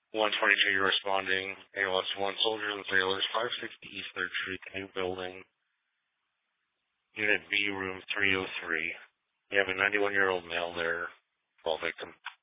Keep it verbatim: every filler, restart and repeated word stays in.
one twenty-two, you're responding. A L S one, Soldiers and Sailors, five sixty East third Street, new building. Unit B, room three oh three. You have a ninety-one-year-old male there, fall victim.